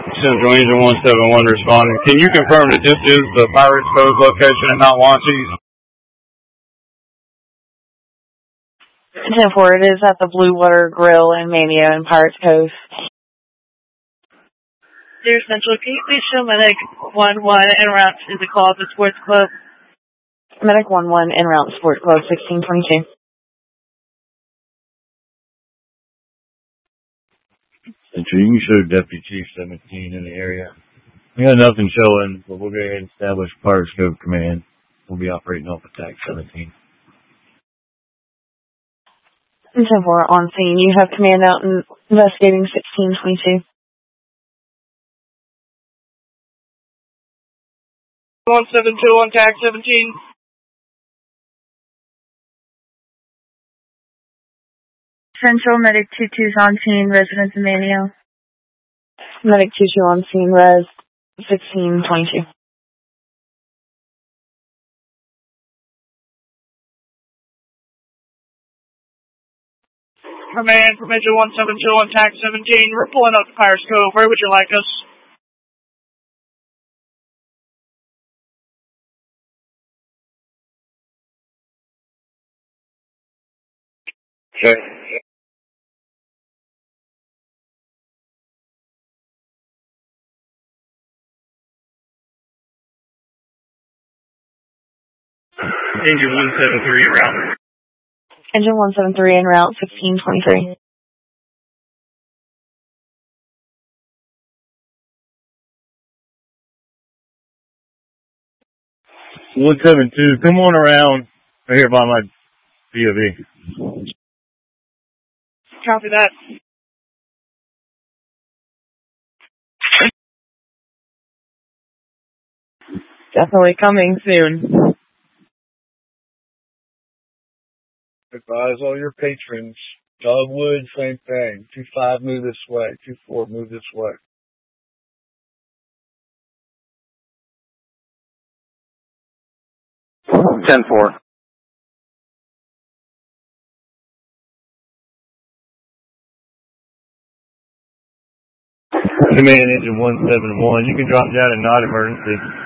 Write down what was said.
Central Engine 171 responding. Can you confirm that this is the Pirates Cove location at Mount Wanchese? 10-4, it is at the Blue Water Grill and Mania in Pirates Cove. Dear Central, can you please show Medic 11 en route to the call at the Sports Club? Medic 11 en route to Sports Club 1622. Central, you can show Deputy Chief 17 in the area. We got nothing showing, but we'll go ahead and establish Pirates Cove Command. We'll be operating off attack 17. 10-4, on scene. You have command out and investigating 1622. 172 on tag 17. Central, Medic 22's on scene, residents of Mania. Medic 22 on scene, res 1622. Command, Permission 172 on tag 17. We're pulling up to Pirates Cove. Where would you like us? Okay. Engine 173 en route. Engine 173 en route 1623. One 72, come on around right here by my POV. Copy that. Definitely coming soon. Advise all your patrons. Dogwood, same thing. 2-5, move this way. 2-4, move this way. Ten four. Command Engine 171, you can drop down in non-emergency.